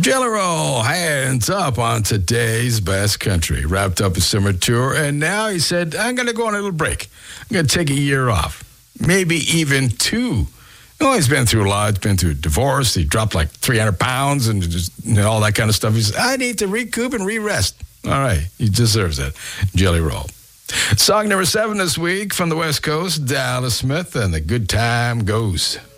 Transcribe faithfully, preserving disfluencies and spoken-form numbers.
Jelly Roll, hands up on today's best country. Wrapped up his summer tour, and now he said, I'm going to go on a little break. I'm going to take a year off, maybe even two. Oh, he's been through a lot. He's been through a divorce. He dropped like three hundred pounds and just you know, all that kind of stuff. He said, I need to recoup and re-rest. All right, he deserves that. Jelly Roll. Song number seven this week from the West Coast, Dallas Smith, and The Good Time Goes.